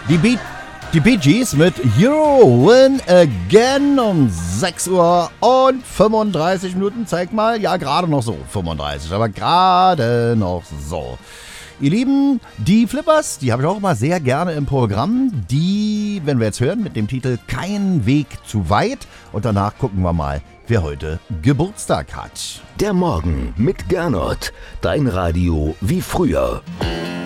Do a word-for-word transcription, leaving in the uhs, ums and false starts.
Die, Bee, die Bee Gees mit You Win Again um sechs Uhr und fünfunddreißig Minuten. Zeig mal, ja, gerade noch so, fünfunddreißig, aber gerade noch so. Ihr Lieben, die Flippers, die habe ich auch immer sehr gerne im Programm. Die, wenn wir jetzt hören, mit dem Titel Kein Weg zu weit. Und danach gucken wir mal, wer heute Geburtstag hat. Der Morgen mit Gernot. Dein Radio wie früher.